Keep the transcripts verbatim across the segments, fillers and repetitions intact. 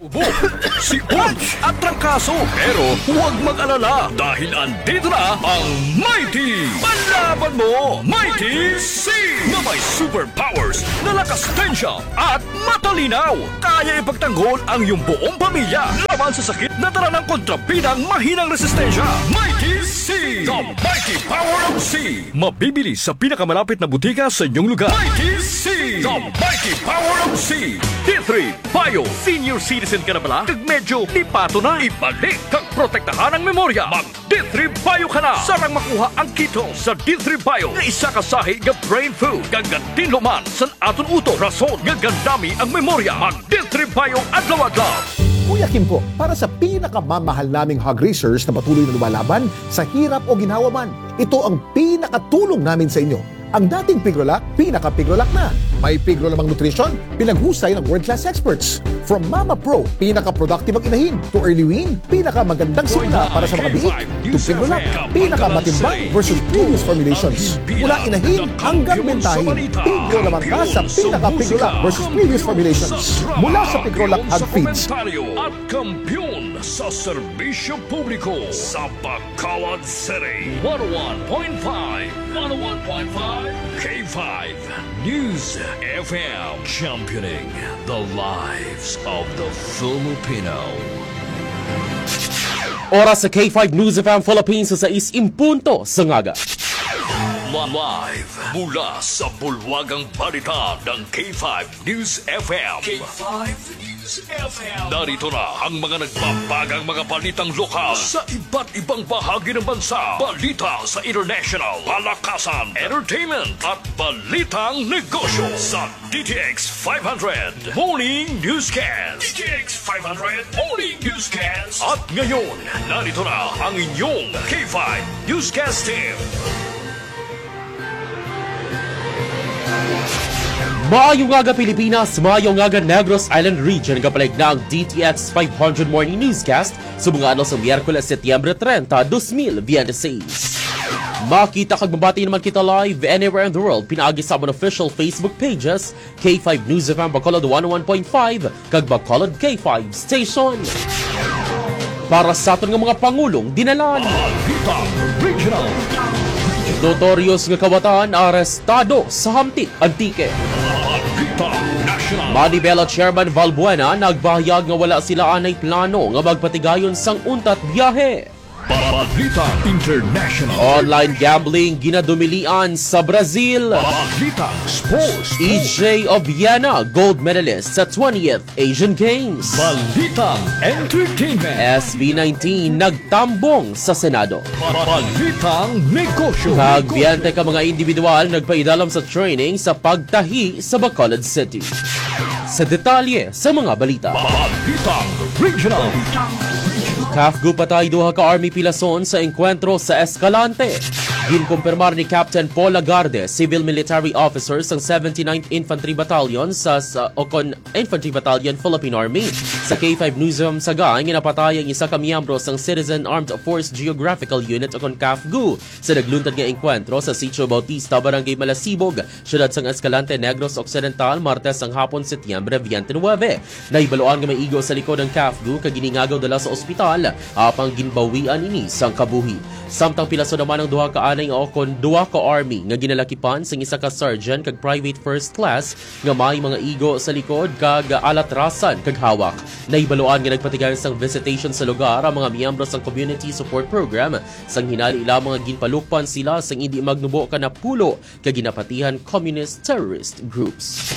Ubo, si Coach at Trangkaso. Pero huwag mag-alala dahil andito na ang Mighty Panlaban Mo, Mighty C, na may superpowers na lakas tensya at matalinaw. Kaya ipagtanggol ang iyong buong pamilya laban sa sakit na dala ng kontrabidang mahinang resistensya. Mighty C, the Mighty Power of C. Mabibili sa pinakamalapit na butika sa inyong lugar. Mighty C, the Mighty Power of C. D three Bio, senior citizen ka na pala? Kag medyo lipato na. Ibalik kag protektahan ang memorya. Mag D three Bio ka na. Sarang makuha ang kito sa D three Bio na isa kasahi nga brain food. Gagantin luman san aton uto. Rason nga gandami ang memorya. Mag D three Bio adlaw-adlaw. Kuya Kim po, para sa pinakamamahal naming hog racers na patuloy na lumalaban sa hirap o ginhawa man, ito ang pinakatulong namin sa inyo. Ang dating Pigrolac, pinaka-Pigrolac na. May Pigrolamang nutrition, pinaghusay ng world-class experts. From Mama Pro, pinaka-productive ang inahin. To Early Win, pinaka-magandang simula para sa mga biik. To Pigrolac, pinaka-matimbang versus previous formulations. Mula inahin hanggang mentahin, Pigrolamang ka sa pinaka-Pigrolac versus previous formulations. Mula sa Pigrolac Hog Feeds. At kampiyon sa serbisyo publiko sa Bacolod City. one oh one point five, one oh one point five K five News F M, championing the lives of the Filipino. Oras sa K five News F M Philippines sa sais impunto sa ngaga. Live mula sa bulwagang balita ng K five News F M. K five News F M. Narito na ang mga nagbabagang mga balitang lokal sa iba't ibang bahagi ng bansa. Balita sa international, palakasan, entertainment at balitang negosyo sa D T X five hundred Morning Newscast. D T X five hundred Morning Newscast. At ngayon, narito na ang inyong K five Newscast team. Maayong nga Pilipinas, maayong nga Negros Island Region kapalig na ang D T X five hundred Morning Newscast sa mga ano sa Miyerkules, Setyembre thirty, twenty twenty-six. Makita kag mabati naman kita live anywhere in the world pinaagi sa among official Facebook pages K five News F M Bacolod one oh one point five kag Bacolod K five Station. Para sa aton nga mga pangulong dinalan. Regional. Notorious nga kawatan arestado sa Hamtik, Antique. Manibela Chairman Valbuena nagbahayag nga wala sila anay plano nga magpatigayon sang untat biyahe. Balita International. Online gambling ginadumilian sa Brazil. Balita Sports. E J Obiena, gold medalist sa twentieth Asian Games. Balita Entertainment. S B nineteen nagtambong sa Senado. Balitang Negosyo. Kagbiyante ka mga individual nagpaidalam sa training sa pagtahi sa Bacolod City. Sa detalye sa mga balita. Balitang Regional. Kafgu patay duha ka Army pilason sa enkwentro sa Escalante. Ginkumpirmar ni Captain Paul Lagarde, Civil Military Officer sa seventy-ninth Infantry Battalion sa, sa Ocon Infantry Battalion Philippine Army. Sa K five Newsroom Sagay, ginapatay ang isa ka miyembro sa Citizen Armed Force Geographical Unit o Kafgu sa nagluntad nga enkwentro sa Sitio Bautista, Barangay Malasibog, siyudad sang Escalante, Negros Occidental, Martes ang hapon, Setyembre twenty-nine. Naibaloan nga may igo sa likod ng Kafgu kag giningagaw dala sa ospital apang ginbawian ini sang kabuhi. Samtang pilaso naman ang duha ka anay nga okon duha ka army nga ginalakipan sang isa ka sergeant kag private first class nga may mga igo sa likod kag alatrasan kag hawak. Naibaloan nga nagpatigayon sang visitation sa lugar ang mga miyembro sang community support program sang hinali ila mga ginpalukpan sila sang hindi magnubo ka na pulo kag ginapatihan communist terrorist groups.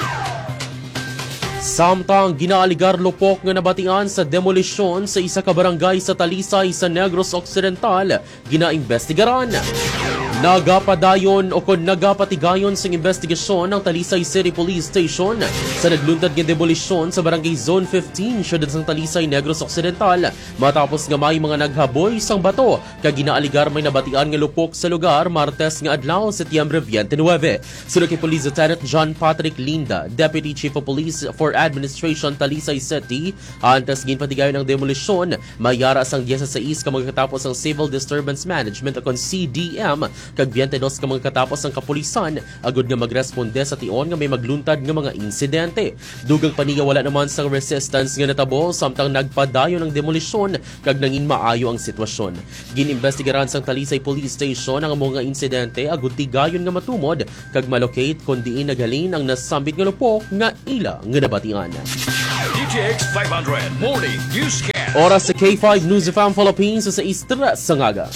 Samtang ginaaligar lupok nga nabatian sa demolisyon sa isa ka barangay sa Talisay sa Negros Occidental, ginaimbestigaran. Nagapadayon o kung nagapatigayon sa investigasyon ng Talisay City Police Station sa nagluntad nga demolisyon sa barangay Zone fifteen, siyudad ng Talisay, Negros Occidental, matapos nga may mga naghaboy sang bato kag ginaaligar may nabatian nga lupok sa lugar Martes nga adlaw, Setyembre twenty-nine. Sunod kay Police Lieutenant John Patrick Linda, Deputy Chief of Police for Administration Talisay City, antes ginpatigayon ng demolisyon mayara sang sixteen ka magkatapos ang Civil Disturbance Management o C D M kag twenty-dos ka mga katapos ang kapulisan agud nga magresponde sa tion nga may magluntad nga mga insidente. Dugang paniga wala naman sang resistance nga natabo samtang nagpadayon ng demolisyon kag nangin maayo ang sitwasyon. Ginimbestigaran sang Talisay Police Station ang mga insidente agud tigayon nga matumod kag malocate kun diin nagalin ang nasambit nga lupo nga ila nga nabatian. D T X five hundred Morning Newscast. Oras sa K five News F M Philippines sa istres sa ngaga.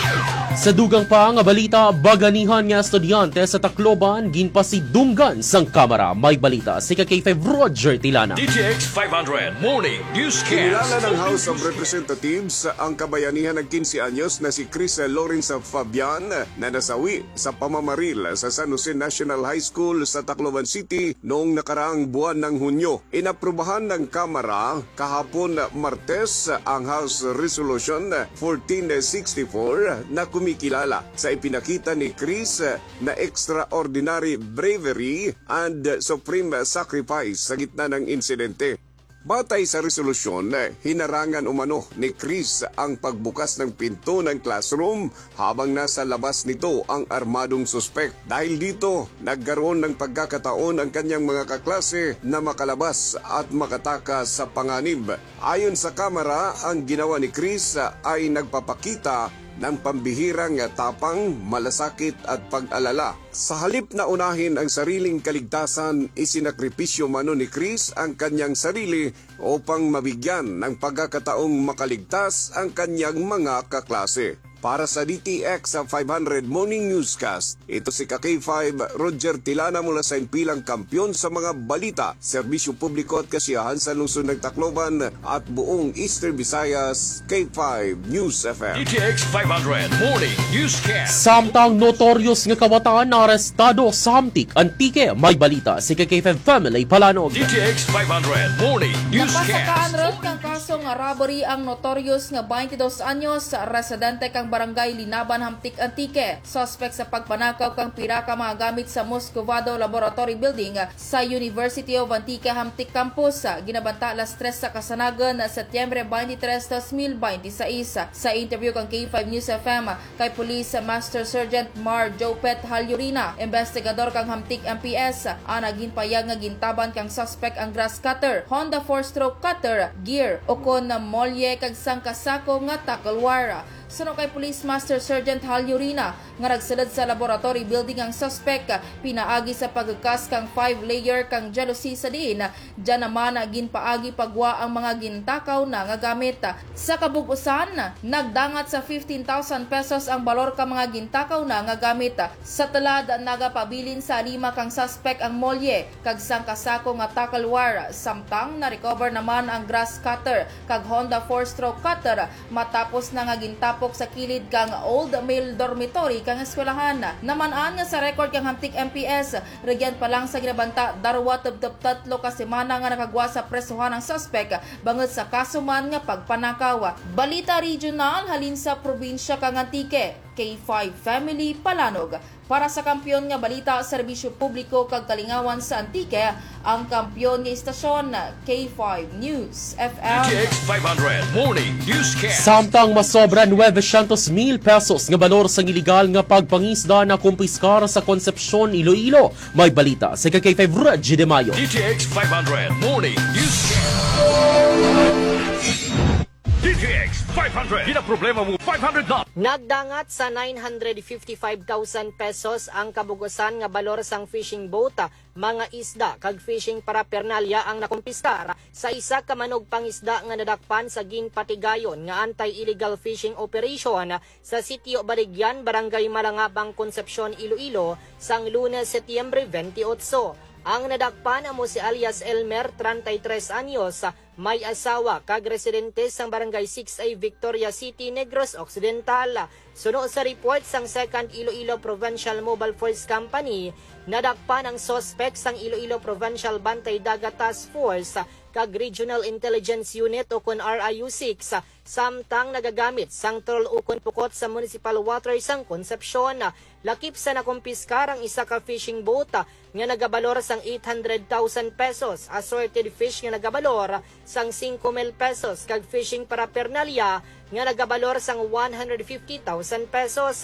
Sa dugang pa nga balita, baganihan nga estudyante sa Tacloban ginpasidunggan sang kamera. May balita si K five Roger Tilana. D T X five hundred Morning Newscast. Kinilala ng House of Representatives ang kabayanihan ng fifteen anyos na si Chris Lawrence Fabian na nasawi sa pamamaril sa San Jose National High School sa Tacloban City noong nakaraang buwan ng Hunyo. Inaprubahan ng Kamara kahapon Martes ang House Resolution fourteen sixty-four na kumikilala sa ipinakita ni Chris na extraordinary bravery and supreme sacrifice sa gitna ng insidente. Batay sa resolusyon, hinarangan umano ni Chris ang pagbukas ng pinto ng classroom habang nasa labas nito ang armadong suspek. Dahil dito, nagkaroon ng pagkakataon ang kanyang mga kaklase na makalabas at makatakas sa panganib. Ayon sa kamera, ang ginawa ni Chris ay nagpapakita ng pambihirang tapang, malasakit at pag-alala. Sa halip na unahin ang sariling kaligtasan, isinakripisyo mano ni Chris ang kanyang sarili upang mabigyan ng pagkakataong makaligtas ang kanyang mga kaklase. Para sa D T X five hundred Morning Newscast, ito si K five Roger Tilana mula sa impilang kampyon sa mga balita, serbisyo publiko at kasiyahan sa lungsod ng Tacloban at buong Eastern Visayas. K five News F M. D T X five hundred Morning Newscast. Samtang notorious nga kabataan na arestado sa Hamtik, Antique, may balita si K five Family Palanog. D T X five hundred Morning Napasakaan Newscast. ron kang kaso nga robbery ang notorious nga twenty-dos anyos sa residente kang barangay Linaban, Hamtik, Antique. Suspect sa pagpanakaw kang pira ka mga gamit sa Moscovado Laboratory Building sa University of Antique, Hamtik Campus. Ginabanta alas tres sa kasanagan na Setyembre twenty-tres, twenty twenty-six. Sa interview kang K five News F M kay Police Master Sergeant Mar Jopet Halyurina, investigador kang Hamtik M P S, ang naging payag nga gintaban kang suspect ang grass cutter, Honda four-stroke cutter, gear, o kon na molye kag sangkasako nga tackle wire. Suno kay Police Master Sergeant Halyurina nga nagsulod sa laboratory building ang suspect, pinaagi sa pagkas kang five-layer kang jealousy sa diin. Diyan naman ginpaagi pagwa ang mga gintakaw na nga gamit. Sa kabubusan, nagdangat sa fifteen thousand pesos ang balor ka mga gintakaw na nga gamit. Sa talad, nagapabilin sa lima kang suspect ang molye kag sangkasako nga tackle wire. Samtang na-recover naman ang grass cutter kag Honda four-stroke cutter matapos na nga gintapok sa kilid kang old male dormitory kang eskwelahan. Namanaan nga sa record kang Hamtik M P S, regyan pa lang sa ginabanta darwa tubtub tatlo ka semana nga nakagwa sa presuhan ng suspect bangod sa kaso man nga pagpanakaw. Balita regional halin sa probinsya kang Antique. K five Family Palanog. Para sa kampyon nga balita, serbisyo publiko kag kalingawan sa Antique, ang kampyon nga istasyon K five News F M. D T X five hundred Morning Newscast. Samtang masobra nine hundred mil pesos nga balor sa iligal nga pagpangisda na kumpiskar sa Concepcion, Iloilo. May balita si K five Reggie de Mayo. D T X five hundred Morning Newscast. D T X five hundred. Ginaproblema mo five hundred na. Nagdangat sa nine hundred fifty-five thousand pesos ang kabugosan nga balor sang fishing boat, mga isda kag fishing paraphernalia ang nakumpiskar sa isa ka manog pangisda nga nadakpan sa ginpatigayon nga anti-illegal fishing operation sa sitio Baligyan, Barangay Malangabang, Concepcion, Iloilo sang Lunes, Setyembre twenty-eight. Ang nadakpan amo si alias Elmer, thirty-tres anyos, may asawa kag residente sang Barangay six A, Victoria City, Negros Occidental. Suno sa report sang second Iloilo Provincial Mobile Force Company, nadakpan ang suspect sang Iloilo Provincial Bantay Dagat Task Force kag Regional Intelligence Unit o kon R I U six, samtang nagagamit sang troll ukon pukot sa municipal water sang Concepcion. Lakip sa nakumpiskar ang isa ka fishing boat nga nagabalor sang eight hundred thousand pesos, assorted fish nga nagabalor sang five mil pesos kag fishing paraphernalia nga nagabalor sang one hundred fifty thousand pesos.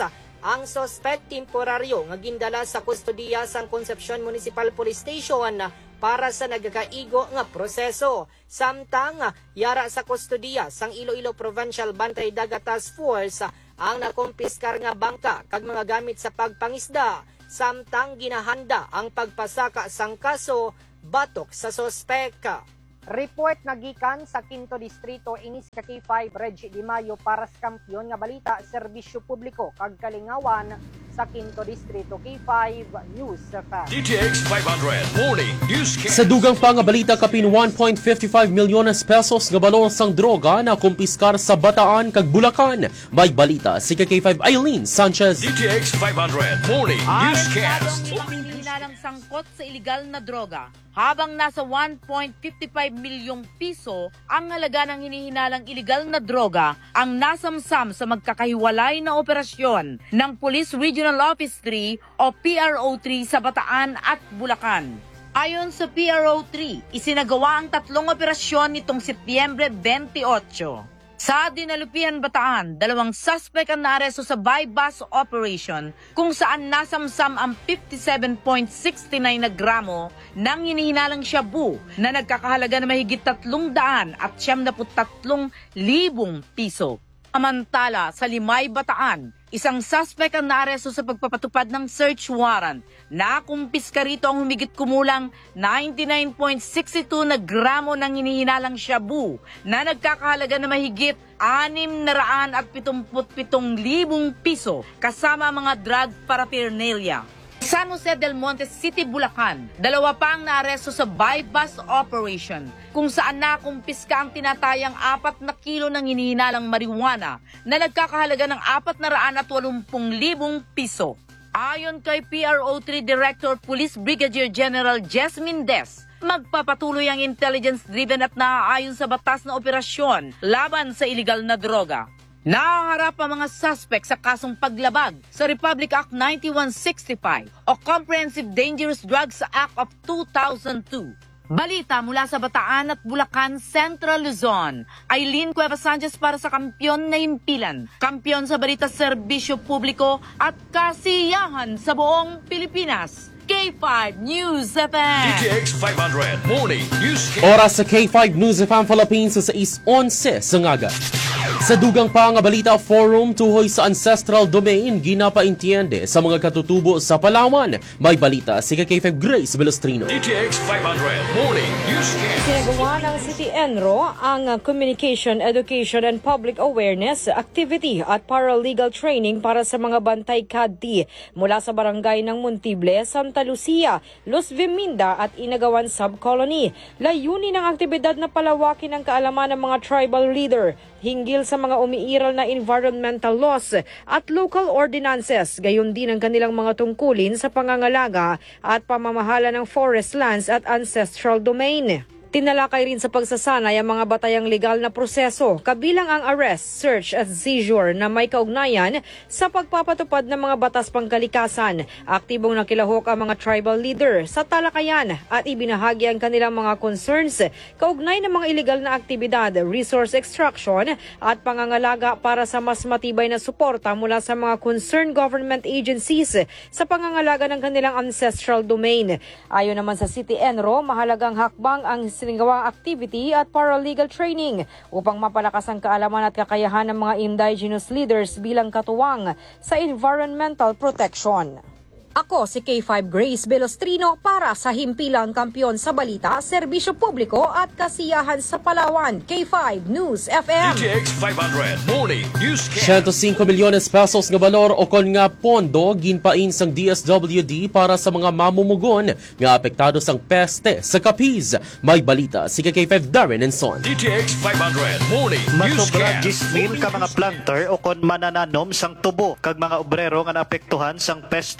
ang sospek temporaryo nga gindala sa kustodiya sang Concepcion Municipal Police Station para sa nagakaigo nga proseso. Samtang yara sa kustodiya sang Iloilo Provincial Bantay Dagat Task Force ang nakumpiskar nga bangka kag mga gamit sa pagpangisda. Samtang ginahanda ang pagpasaka sang kaso batok sa sospek. Report nagikan sa Quinto Distrito inis ka K five Reggie Di Mayo para sa kampiyon nga balita serbisyo publiko kag kalingawan sa Quinto Distrito K five News Fast. D T X five hundred Morning Newscast. Sa dugang pa nga balita kapin one point five five milyones pesos nga balor sang droga na kumpiskar sa Bataan kag Bulacan. May balita si K five Eileen Sanchez. D T X five hundred Morning Newscast. Hinihinalaang sangkot sa iligal na droga. Habang nasa one point five five milyong piso ang halaga ng hinihinalang iligal na droga ang nasamsam sa magkakahiwalay na operasyon ng Police Regional Office three o P R O three sa Bataan at Bulacan. Ayon sa P R O three, isinagawa ang tatlong operasyon nitong Setyembre twenty-eight. Sa Dinalupihan, Bataan, dalawang suspect ang naaresto sa buy-bus operation kung saan nasamsam ang fifty-seven point six nine na gramo ng hinihinalang shabu na nagkakahalaga na mahigit tatlong daan at siyam na tatlong libong piso. Samantala, sa Limay, Bataan, isang suspect ang naaresto sa pagpapatupad ng search warrant. Nakumpiska rito ang humigit kumulang ninety-nine point six two na gramo ng hinihinalang shabu na nagkakahalaga na mahigit anim na raan at pitungput pitong libong piso kasama mga drug paraphernalia. San Jose del Monte City, Bulacan, dalawa pa ang naaresto sa buy-bus operation kung saan nakumpiska ang tinatayang apat na kilo ng hinihinalang marijuana na nagkakahalaga ng apat na raan at walumpung libong piso. Ayon kay P R O three Director Police Brigadier General Jasmine Des, magpapatuloy ang intelligence-driven at naaayon sa batas na operasyon laban sa iligal na droga. Nahaharap ang mga suspect sa kasong paglabag sa Republic Act ninety-one sixty-five o Comprehensive Dangerous Drugs Act of two thousand two. Balita mula sa Bataan at Bulacan, Central Luzon. Eileen Cuevas Sanchez para sa Kampiyon na Himpilan. Kampiyon sa balita serbisyo publiko at kasiyahan sa buong Pilipinas. K five News F M. D T X five hundred Morning Newscast. Oras sa K five News F M Philippines sa six eleven sa ngaga. Sa dugang pa nga balita, forum tuhoy sa ancestral domain ginapaintiende sa mga katutubo sa Palawan. May balita si K five Grace Velostrino. D T X five hundred Morning Newscast. Sinagawa ng City Enro ang Communication, Education and Public Awareness Activity at Paralegal Training para sa mga bantay kadti mula sa barangay ng Montible, Santa Lucia, Los Viminda at Inagawan Subcolony. Layunin ng aktibidad na palawakin ang kaalaman ng mga tribal leader hinggil sa mga umiiral na environmental laws at local ordinances, gayon din ang kanilang mga tungkulin sa pangangalaga at pamamahala ng forest lands at ancestral domain. Tinalakay rin sa pagsasanay ang mga batayang legal na proseso, kabilang ang arrest, search at seizure na may kaugnayan sa pagpapatupad ng mga batas pangkalikasan. Aktibong nakilahok ang mga tribal leader sa talakayan at ibinahagi ang kanilang mga concerns kaugnay ng mga illegal na aktibidad, resource extraction at pangangalaga para sa mas matibay na suporta mula sa mga concerned government agencies sa pangangalaga ng kanilang ancestral domain. Ayon naman sa City Enro, mahalagang hakbang ang sinigawang activity at paralegal training upang mapalakas ang kaalaman at kakayahan ng mga indigenous leaders bilang katuwang sa environmental protection. Ako si K five Grace Velostrino para sa Himpilan Kampiyon sa Balita, Serbisyo Publiko at Kasiyahan sa Palawan. K five News F M. D T X five hundred Morning Newscast. one hundred five milyones pesos nga balor o kon nga pondo ginpain sang D S W D para sa mga mamumugon nga apektado sang peste sa Capiz. May balita si K five Darren and Son. D T X five hundred Morning Masobra Newscast. gismin ka mga planter o kon manananom sang tubo kag mga obrero nga naapektuhan sang peste nga Red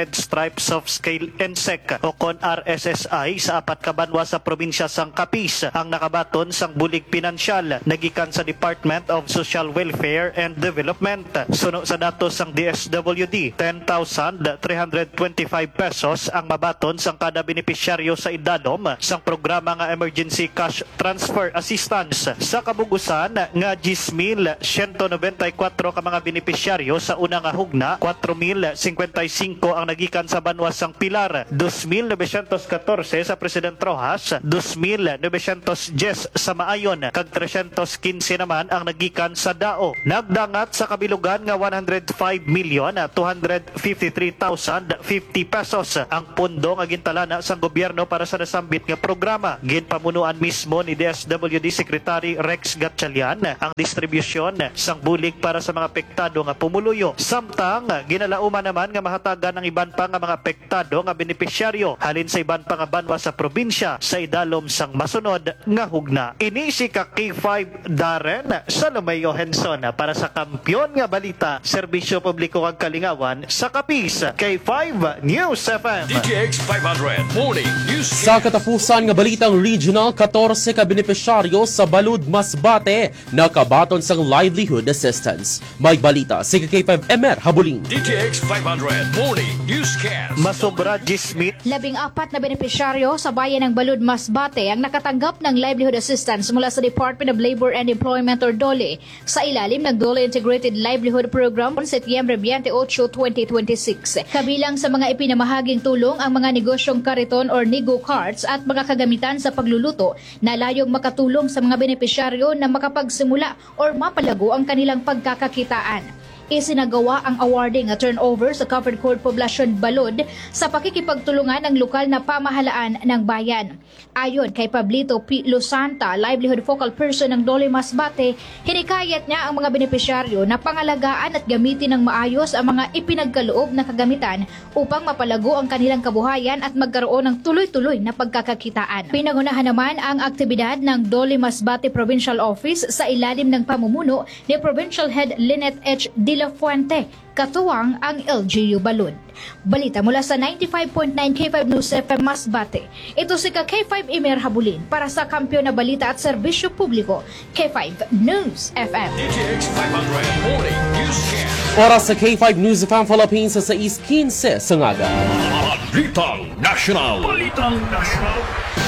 Red Stripes of Scale N S E C o kon R S S I sa apat ka banwa sa probinsya sang Capiz ang nakabaton sang bulig pinansyal nagikan sa Department of Social Welfare and Development. Suno sa datos sang D S W D, ten thousand three hundred twenty-five pesos ang mabaton sang kada benepisyaryo sa idalom sang programa nga Emergency Cash Transfer Assistance. Sa kabugusan nga ten thousand one hundred ninety-four ka mga benepisyaryo sa una nga hugna, four thousand fifty-five ang nagikan sa banwa sang Pilar, two thousand nine hundred fourteen sa President Rojas, two thousand nine hundred ten sa Maayon, kag three hundred fifteen naman ang nagikan sa Dao. Nagdangat sa kabilugan nga one hundred five million two hundred fifty-three thousand fifty pesos ang pondo nga gintalana sang gobyerno para sa nasambit nga programa. Ginpamunuan mismo ni D S W D Secretary Rex Gatchalian ang distribusyon sang bulig para sa mga apektado nga pumuluyo. Samtang ginalauman naman nga mahatagan ng iban pa nga mga apektado nga benepisyaryo halin sa iban pa nga banwa sa probinsya sa idalom sang masunod nga hugna. Ini si ka K five Darren Salome Johansson para sa Kampiyon nga Balita, Serbisyo Publiko kag Kalingawan sa Capiz, K five News F M. D T X five hundred Morning News. Sa katapusan nga balitang regional, fourteen ka benepisyaryo sa Balud Masbate nakabaton sang livelihood assistance. May balita si K five M R Habulin. D T X five hundred Morning Newscast. Masobra Gismit. Labing apat na benepisyaryo sa bayan ng Balud Masbate ang nakatanggap ng livelihood assistance mula sa Department of Labor and Employment or D O L E sa ilalim ng D O L E Integrated Livelihood Program sa Setyembre twenty-eight, twenty twenty-six. Kabilang sa mga ipinamahaging tulong ang mga negosyong kariton or nego carts at mga kagamitan sa pagluluto na layong makatulong sa mga benepisyaryo na makapagsimula or mapalago ang kanilang pagkakakitaan. Isinagawa ang awarding at turnover sa Covered Court Poblacion Balud sa pakikipagtulungan ng lokal na pamahalaan ng bayan. Ayon kay Pablito P. Lusanta, livelihood focal person ng D O L E Masbate, hinikayat niya ang mga benepisyaryo na pangalagaan at gamitin ng maayos ang mga ipinagkaloob na kagamitan upang mapalago ang kanilang kabuhayan at magkaroon ng tuloy-tuloy na pagkakakitaan. Pinangunahan naman ang aktibidad ng D O L E Masbate Provincial Office sa ilalim ng pamumuno ni Provincial Head Lynette H. De La Fuente, katuwang ang L G U Balud. Balita mula sa ninety-five point nine K five News F M Masbate. Ito si ka K five Imer Habulin para sa Kampiyon na Balita at Serbisyo Publiko, K five News F M. D T X five hundred Morning Newscast. Oras sa K five News F M Philippines sa sais fifteen sa ngaga. Balitang National. Balitang National.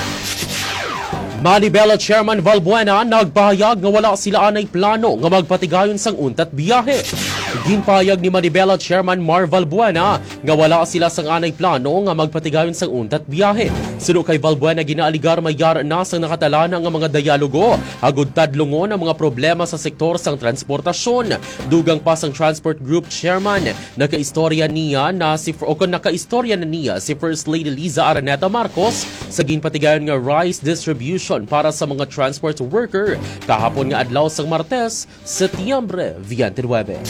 Manibela Chairman Valbuena nagpahayag nga wala sila anay plano nga magpatigayon sang untat biyahe. Ginpahayag ni Manibela Chairman Mar Valbuena nga wala sila sang anay plano nga magpatigayon sang untat biyahe. Suno kay Valbuena ginaaligar mayar na sang nakatalana nga mga dialogo agud tadlungon ang mga problema sa sektor sang transportasyon. Dugang pa sang Transport Group Chairman nakaistorya niya na si o kon nakaistorya na niya si First Lady Liza Araneta Marcos sa ginpatigayon nga rice distribution para sa mga transport worker kahapon nga adlaw sang Martes, Setyembre twenty-nine.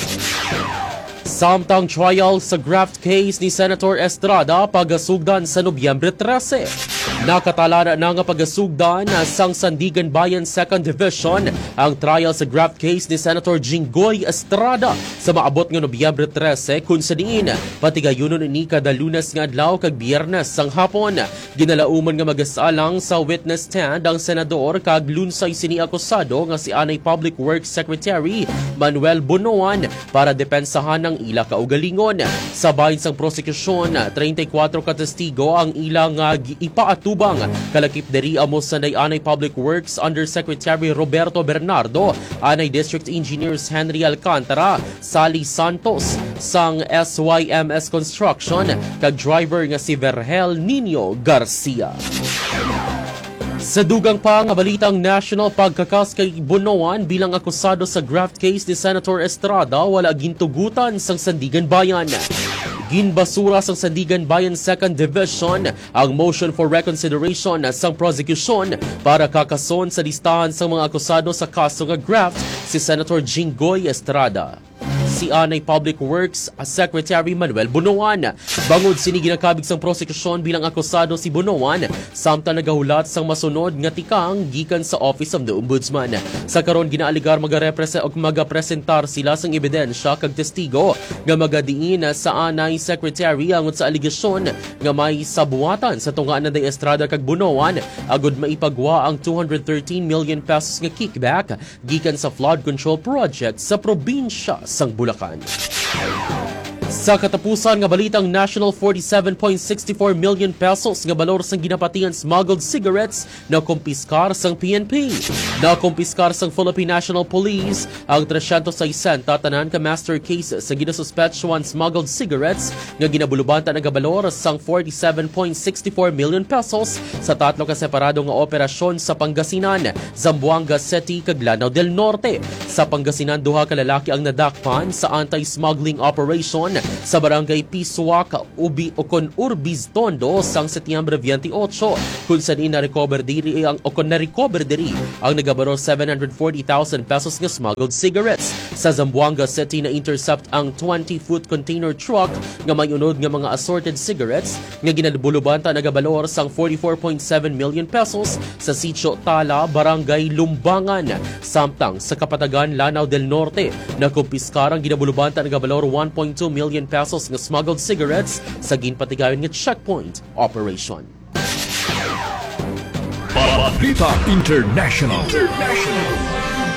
Samtang trial sa graft case ni Senator Estrada pagasugdan sa Nobyembre thirteen. Nakatalana na nga pagasugdan sang Sandigan Bayan second Division ang trial sa graft case ni Senator Jinggoy Estrada sa maabot nga Nobyembre thirteen kung sa diin patigayunon ni kada Lunes nga adlaw kag Biyernes sang hapon. Ginalauman nga magasalang sa witness stand ang senador kag lunsay sini akusado nga si anay Public Works Secretary Manuel Bonoan para depensahan ng ila kaugalingon. Sa bahin sang prosekusyon, thirty-four ka testigo ang ilang uh, ipaatubang kalakip diri amo sa anay Public Works Undersecretary Roberto Bernardo, anay District Engineers Henry Alcantara, Sally Santos sang S Y M S Construction kag driver nga si Vergel Nino Garcia. Sa dugang pa nga balitang national, pagkakas kay Bonoan bilang akusado sa graft case ni Senator Estrada wala gintugutan sang Sandigan Bayan. Ginbasura sang Sandigan Bayan second Division ang motion for reconsideration sang prosecution para kakason sa listahan sang mga akusado sa kaso nga graft si Senator Jinggoy Estrada. si Anay Public Works Secretary Manuel Bunoan. Bangod sini ginakabig sang prosekusyon bilang akusado si Bunoan, samtang nagahulat sang masunod nga tikang gikan sa Office of the Ombudsman. Sa karon ginaaligar magarepresent og magapresentar sila sang ebidensya kag testigo nga magadiin sa Anay Secretary angon sa aligasyon nga may sabuatan sa tungaan na day Estrada kag Bunoan agud maipagwa ang two hundred thirteen million pesos nga kickback gikan sa flood control project sa probinsya sang Bulacan. Sa katapusan nga balitang national forty-seven point six four million pesos nga balor sang ginapatian smuggled cigarettes na kumpiskar sang P N P. Na kumpiskar sang Philippine National Police ang three hundred sixty tanan ka master cases sa ginasuspetsyohan smuggled cigarettes nga ginabulubanta nga balor sang forty-seven point six four million pesos sa tatlo ka separado nga operasyon sa Pangasinan, Zamboanga City kag Lanao del Norte. Sa Pangasinan duha ka lalaki ang nadakpan sa anti-smuggling operation sa barangay Pisuac, Ubi Ocon Urbis Tondo sang Setyembre twenty-eight kung saan na-recover diri ang Ocon na-recover diri ang nagabaro seven hundred forty thousand pesos nga smuggled cigarettes. Sa Zamboanga City na intercept ang twenty-foot container truck nga may unod nga mga assorted cigarettes nga ginabulubanta nagabalor sang forty-four point seven million pesos sa Sitio Tala, Barangay Lumbangan. Samtang sa Kapatagan, Lanao del Norte, nakumpiskar ang ginabulubanta nagabalor one point two million pesos nga smuggled cigarettes sa ginpatigayon nga checkpoint operation. Balita International. International.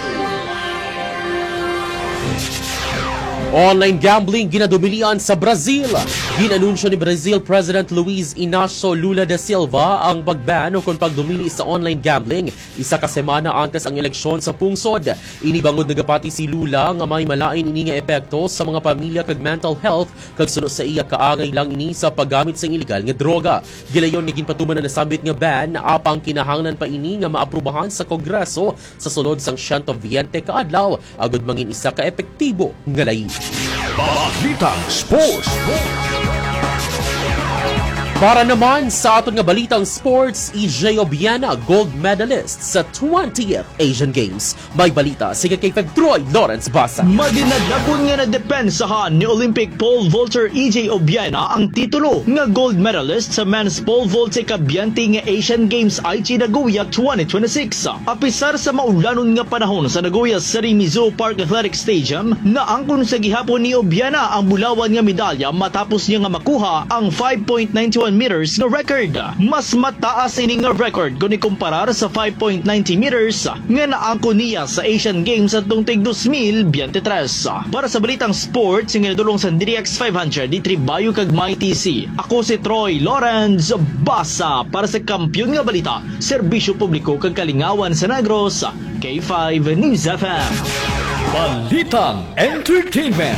Online gambling ginadumilian sa Brazil. Ginanunsyo ni Brazil President Luiz Inácio Lula da Silva ang pagban o kung pagdumili sa online gambling isa ka semana antes ang eleksyon sa pungsod. Inibangod nagapati si Lula nga may malain ini nga epekto sa mga pamilya kag mental health kag sunod sa iya kaangay lang ini sa paggamit sa illegal nga droga. Gilayon ni ginpatuman na nasambit nga ban apang kinahanglan pa ini nga maaprubahan sa Kongreso sa sunod sang one hundred twenty kaadlaw agud mangin isa ka epektibo nga lain. Balitang Sports. Para naman sa aton nga balitang sports, E J Obiena, gold medalist sa twentieth Asian Games. May balita si kay Troy Lawrence Basa. Maginadapon nga na depensahan ni Olympic pole vaulter E J Obiena ang titulo nga gold medalist sa men's pole vault sa ikabyante nga Asian Games Aichi Nagoya twenty twenty-six. Apisar sa maulanon nga panahon sa Nagoya City Mizuho Park Athletic Stadium, naangkon sa gihapon ni Obiena ang bulawan nga medalya matapos niya nga makuha ang five point nine one meters na record. Mas mataas ini nga record kung ikumparar sa five point nine zero meters nga naangkon niya sa Asian Games at tig twenty twenty-three. Para sa balitang sports, nga nadulong sa D D X five hundred di Tribayo kag Mighty C. Ako si Troy Lawrence Basa para sa Kampiyon nga Balita, Serbisyo Publiko kag Kalingawan sa Negros, K five News F M. Balitang Entertainment.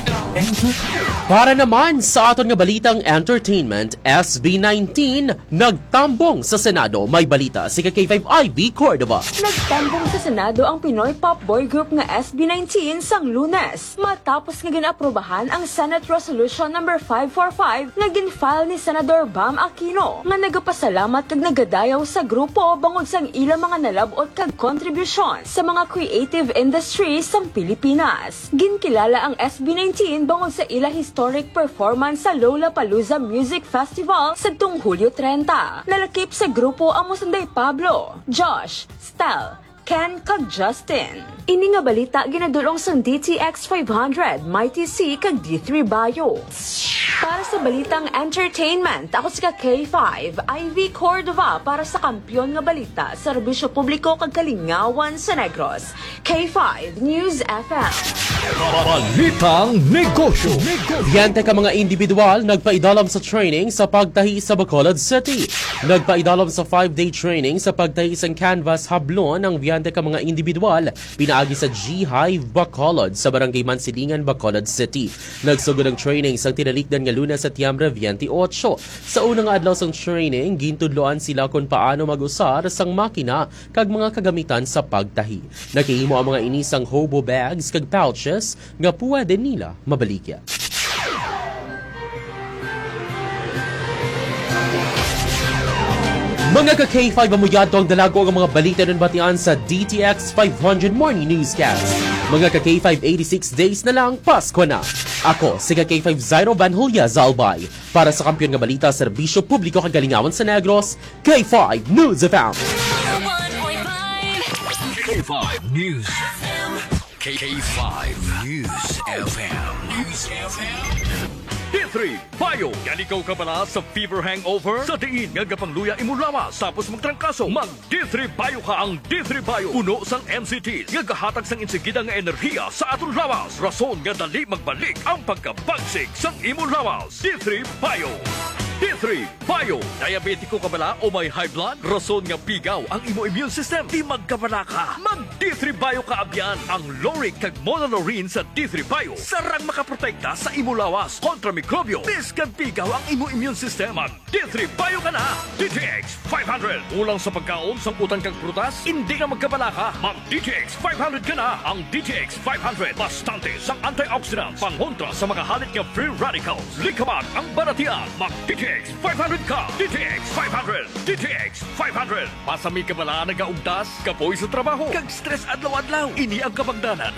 Para naman sa aton nga balitang entertainment, S B nineteen nagtambong sa Senado. May balita si K five I B Cordova. Nagtambong sa Senado ang Pinoy pop boy group nga S B nineteen sang Lunes matapos nga ginaprubahan ang Senate Resolution number five forty-five nga ginfile ni Senador Bam Aquino nga nagapasalamat kag nagadayaw sa grupo bangod sang ilang mga nalabot kag kontribusyon sa mga creative industries sang Pilipinas. Ginkilala ang S B nineteen bangod sa ila historic performance sa Lollapalooza Music Festival sa tung Hulyo thirty. Nalakip sa grupo ang Musanday Pablo, Josh, Stel, Ken kag Justin. Ini nga balita ginadulong sa D T X five hundred, Mighty C kag D three Bayo. Para sa balitang entertainment, ako si K five I V Cordova para sa Kampiyon nga Balita, Serbisyo Publiko kag Kalingawan sa Negros, K five News F M. Balitang Negosyo. Biyente ka mga individual nagpaidalam sa training sa pagtahi sa Bacolod City. Nagpaidalam sa five-day training sa pagtahi sa canvas hablon ang biyente ka mga individual pinaagi sa G-Hive Bacolod sa Barangay Mansilingan, Bacolod City. Nagsugod ang training sa tinalikdan nga Lunes sa Setyembre twenty-eight. Sa unang adlaw sang training, gintudloan sila kung paano mag-usar sang makina kag mga kagamitan sa pagtahi. Nakihimo ang mga inisang hobo bags kag pouches nga pwede nila mabaligya. Mga ka-K five amuyado ang dalago ang mga balita ng batian sa D T X five hundred Morning Newscast. Mga ka-K five eighty-six days na lang, Pasko na. Ako, si ka-K five Zairo Van Julia Zalbay. Para sa kampiyon nga balita, serbisyo publiko kagalingawan sa Negros, K five News F M. K five News F M. K five News F M. News F M. D three Bayo. Yan ikaw ka pala sa fever hangover? Sa diin nga gapangluya imo lawas tapos magtrangkaso. Mag D three Bayo ka ang D three Bayo. Puno sang M C Ts nga gahatag sang insigida nga enerhiya sa aton lawas. Rason nga dali magbalik ang pagkabagsik sang imo lawas. D three Bayo. D three Bayo. Diabetiko ka bala o may high blood? Rason nga pigaw ang imo immune system. Di magkabala ka. Mag D three Bayo ka abyan. Ang Loric kag Monolorine sa D three Bayo. Sarang makaprotekta sa imo lawas kontra mikrobyo. Biskan pigaw ang imo immune system. Mag D three Bayo ka na. D T X five hundred. Ulang sa pagkaon, sangkutan kag prutas, hindi na magkabala ka. Mag D T X five hundred ka na. Ang D T X five hundred. Bastante sang antioxidants. Pangontra sa mga halit nga free radicals. Likaman ang baratian. Mag D T X five hundred ka. D T X five hundred. D T X five hundred. Pasami ka bala nagaugtas, kapoy sa trabaho, kag stress adlaw-adlaw. Ini ang kabagdanan